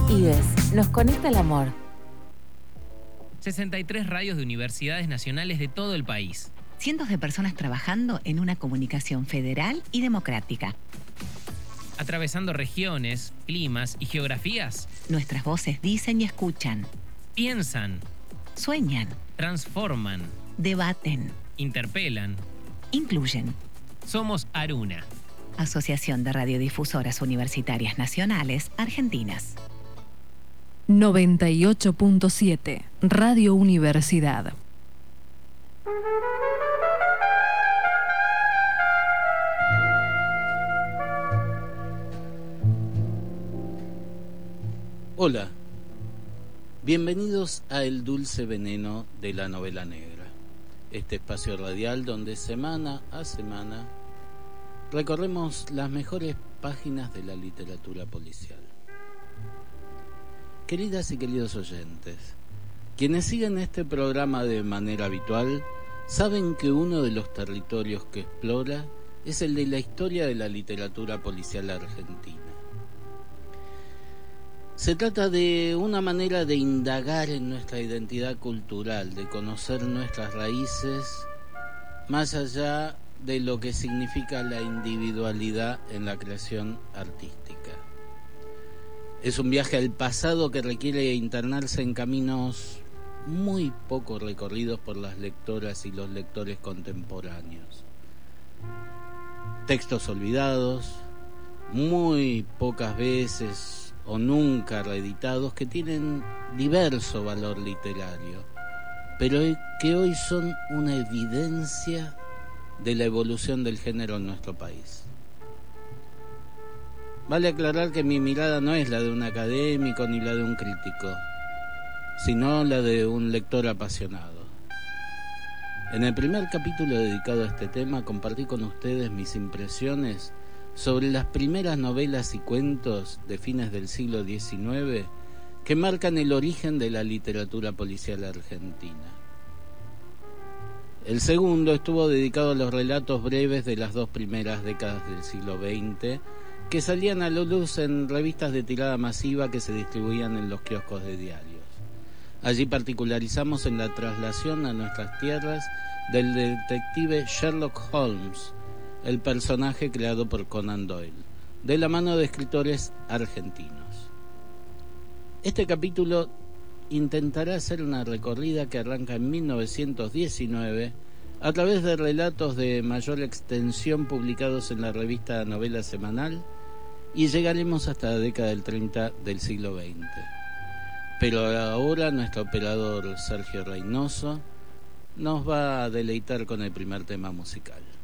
IBES, nos conecta el amor. 63 radios de universidades nacionales de todo el país. Cientos de personas trabajando en una comunicación federal y democrática. Atravesando regiones, climas y geografías. Nuestras voces dicen y escuchan. Piensan. Sueñan. Transforman. Debaten. Interpelan. Incluyen. Somos Aruna. Asociación de Radiodifusoras Universitarias Nacionales Argentinas. 98.7 Radio Universidad. Hola, bienvenidos a El Dulce Veneno de la Novela Negra, este espacio radial donde semana a semana recorremos las mejores páginas de la literatura policial. Queridas y queridos oyentes, quienes siguen este programa de manera habitual saben que uno de los territorios que explora es el de la historia de la literatura policial argentina. Se trata de una manera de indagar en nuestra identidad cultural, de conocer nuestras raíces, más allá de lo que significa la individualidad en la creación artística. Es un viaje al pasado que requiere internarse en caminos muy poco recorridos por las lectoras y los lectores contemporáneos. Textos olvidados, muy pocas veces o nunca reeditados, que tienen diverso valor literario, pero que hoy son una evidencia de la evolución del género en nuestro país. Vale aclarar que mi mirada no es la de un académico ni la de un crítico, sino la de un lector apasionado. En el primer capítulo dedicado a este tema compartí con ustedes mis impresiones sobre las primeras novelas y cuentos de fines del siglo XIX que marcan el origen de la literatura policial argentina. El segundo estuvo dedicado a los relatos breves de las dos primeras décadas del siglo XX, que salían a la luz en revistas de tirada masiva que se distribuían en los kioscos de diarios. Allí particularizamos en la traslación a nuestras tierras del detective Sherlock Holmes, el personaje creado por Conan Doyle, de la mano de escritores argentinos. Este capítulo intentará hacer una recorrida que arranca en 1919 a través de relatos de mayor extensión publicados en la revista Novela Semanal y llegaremos hasta la década del 30 del siglo XX. Pero ahora nuestro operador Sergio Reynoso nos va a deleitar con el primer tema musical.